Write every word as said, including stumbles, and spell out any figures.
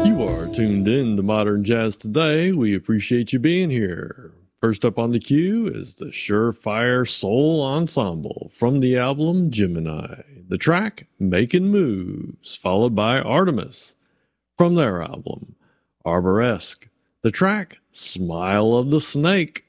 You are tuned in to Modern Jazz Today. We appreciate you being here. First up on the queue is the Surefire Soul Ensemble from the album Gemini. The track Making Moves, followed by Artemis from their album Arboresque. The track Smile of the Snake,